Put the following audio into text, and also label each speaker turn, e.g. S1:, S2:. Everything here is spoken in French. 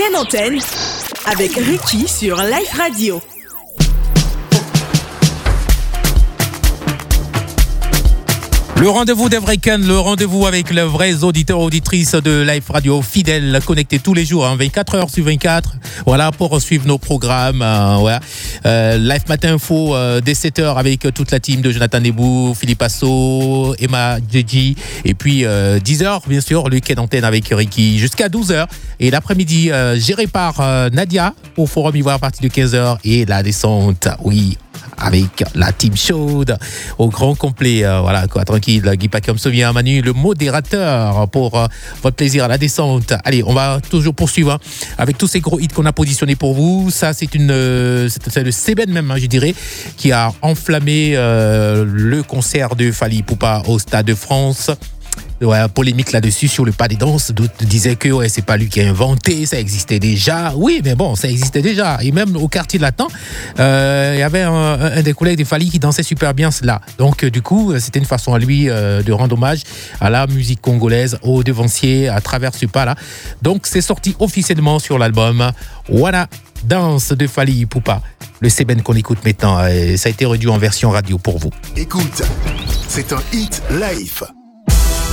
S1: Ken Antenne avec Ricky sur Life Radio.
S2: Le rendez-vous d'Evrekan, le rendez-vous avec les vrais auditeurs auditrices de Life Radio, fidèles, connectés tous les jours, 24 heures sur 24, voilà, pour suivre nos programmes. Life Matin Info, dès 7h avec toute la team de Jonathan Nebou, Philippe Asso, Emma Djedji, et puis 10h, bien sûr, le Ken Antenne avec Ricky, jusqu'à 12h. Et l'après-midi, géré par Nadia, au Forum Ivoire à partir de 15h, et la descente, oui, avec la team chaude au grand complet, voilà quoi, tranquille. Guy Pacom se vient, Manu, le modérateur, pour votre plaisir à la descente. Allez, on va toujours poursuivre avec tous ces gros hits qu'on a positionnés pour vous. Ça, c'est le Seben même, je dirais, qui a enflammé le concert de Fally Ipupa au Stade de France. Ouais, polémique là-dessus sur le pas des danses. D'autres disaient que ouais, c'est pas lui qui a inventé, ça existait déjà. Oui, mais bon, ça existait déjà. Et même au quartier latin, il y avait un des collègues de Fally qui dansait super bien cela. Donc du coup, c'était une façon à lui de rendre hommage à la musique congolaise, aux devanciers, à travers ce pas-là. Donc c'est sorti officiellement sur l'album Voilà, danse de Fally Ipupa. Le Seben qu'on écoute maintenant, ça a été réduit en version radio pour vous.
S3: Écoute, c'est un hit live.